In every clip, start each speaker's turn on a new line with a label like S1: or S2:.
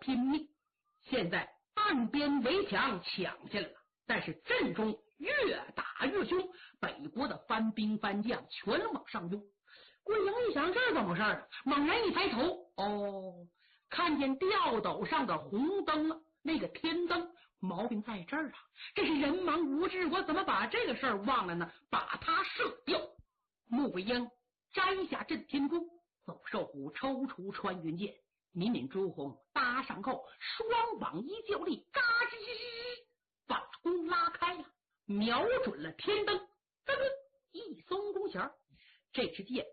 S1: 拼命。现在岸边围墙抢下来了，但是阵中越打越凶，北国的番兵番将全往上拥。桂英一想，这怎么回事？猛然一抬头，看见吊斗上的红灯了，那个天灯。毛病在这儿啊！这是人忙无知，我怎么把这个事儿忘了呢？把它射掉。穆桂英摘下震天弓，走兽虎抽出穿云箭，敏敏朱红搭上后，双网一较力，嘎吱吱吱，把弓拉开了，瞄准了天灯，噔噔一松弓弦，这支箭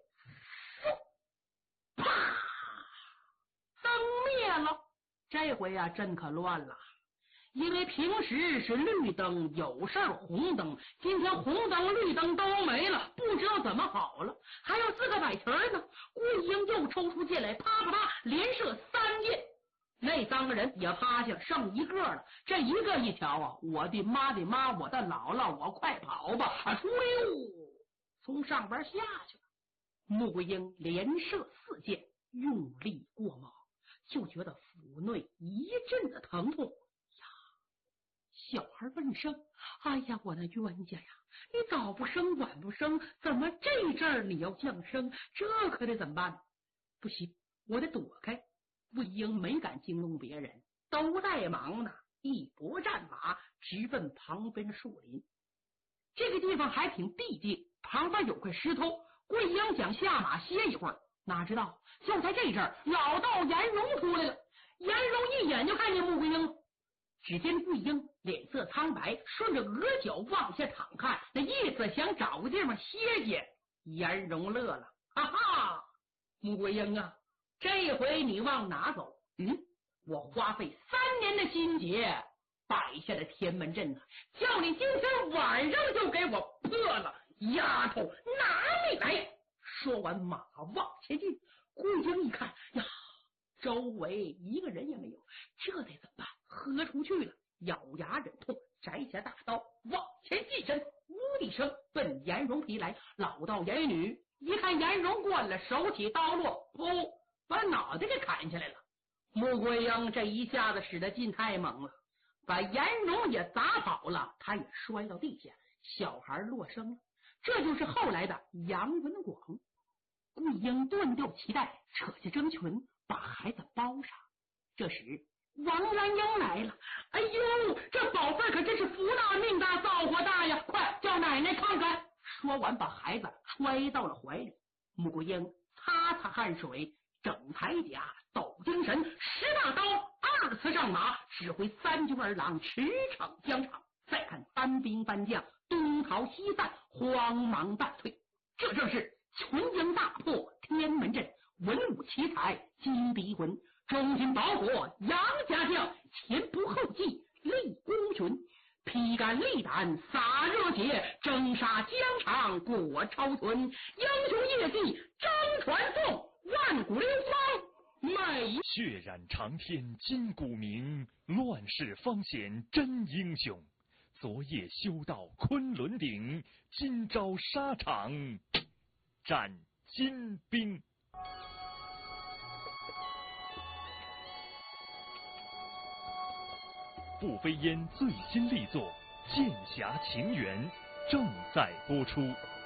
S1: 啪，灯灭了。这回啊，阵可乱了。因为平时是绿灯有事儿红灯，今天红灯绿灯都没了，不知道怎么好了，还有4个摆旗呢。桂英又抽出箭来，啪啪啪连射3箭，那3个人也趴下，剩1个了。这一个一瞧啊，我的妈的妈，我的姥姥，我快跑吧！出溜从上边下去了。穆桂英连射4箭，用力过猛，就觉得腹内一阵的疼痛。小孩问声：“哎呀，我的冤家呀！你早不生晚不生，怎么这阵儿你要降生？这可得怎么办？不行，我得躲开。”桂英没敢惊动别人，都在忙呢，一拨战马直奔旁边的树林。这个地方还挺地静，旁边有块石头。桂英想下马歇一会儿，哪知道就在这阵儿，老道颜荣出来了。颜荣一眼就看见穆桂英了。只见桂英脸色苍白，顺着额角往下躺看，那意思想找个地方歇歇。颜荣乐了，哈哈，穆桂英啊，这回你往哪走？我花费3年的心血摆下了天门阵呢，叫你今天晚上就给我破了。丫头哪里来？说完马往前进。桂英一看呀，周围一个人也没有，这得怎么办？喝出去了，咬牙忍痛，摘下大刀往前近身，呜的一声奔颜荣劈来。老道颜女一看颜荣过来了，手起刀落，噗，把脑袋给砍下来了。穆桂英这一下子使得劲太猛了，把颜荣也砸跑了，他也摔到地下，小孩落生了。这就是后来的杨文广。桂英断掉脐带，扯下征裙，把孩子包上。这时王元英来了，哎呦，这宝贝可真是福大命大，造化大呀！快叫奶奶看看。说完把孩子揣到了怀里。穆桂英擦擦汗水，整铠甲，抖精神，10大刀2次上马，指挥3军儿郎驰骋疆场。再看番兵番将东逃西散，慌忙败退。这正是群英大破天门阵，文武奇才金逼魂，中军保国杨家将，前仆后继立功勋，披肝沥胆洒热血，征杀疆场果超存，英雄业绩争传颂，万古流芳美。
S2: 血染长天金鼓鸣，乱世方显真英雄。昨夜修到昆仑顶，今朝沙场斩金兵。步飞烟最新力作《剑侠情缘》正在播出。